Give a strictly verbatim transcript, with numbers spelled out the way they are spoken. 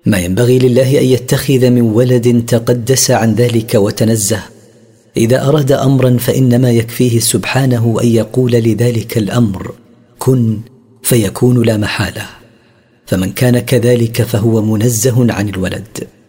ما ينبغي لله أن يتخذ من ولد تقدس عن ذلك وتنزه. إذا أراد أمرا فإنما يكفيه سبحانه أن يقول لذلك الأمر كن فيكون لا محالة، فمن كان كذلك فهو منزه عن الولد.